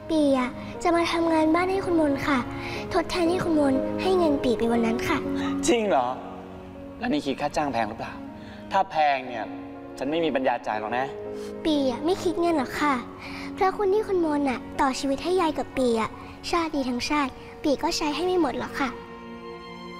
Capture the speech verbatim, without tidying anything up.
ปีอะจะมาทำงานบ้านให้คุณมนค่ะทดแทนที่คุณมนให้เงินปีไปวันนั้นค่ะจริงเหรอแล้วนี่คิดค่าจ้างแพงหรือเปล่าถ้าแพงเนี่ยฉันไม่มีปัญญาจ่ายหรอกนะปีอะไม่คิดเงินหรอกค่ะเพราะคุณที่คุณมนอะต่อชีวิตให้ยายกับปีอะชาติดีทั้งชาติปีก็ใช้ให้ไม่หมดหรอกค่ะ